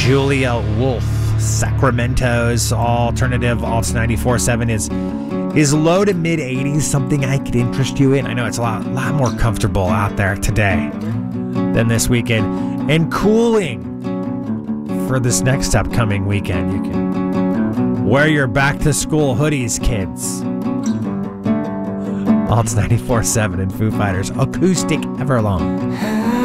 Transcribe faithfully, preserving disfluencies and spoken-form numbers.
Julia Wolf. Sacramento's alternative Alts ninety-four point seven is is low to mid eighties, something I could interest you in. I know it's a lot, lot more comfortable out there today than this weekend. And cooling for this next upcoming weekend. You can wear your back to school hoodies, kids. Alts ninety-four point seven and Foo Fighters Acoustic Everlong.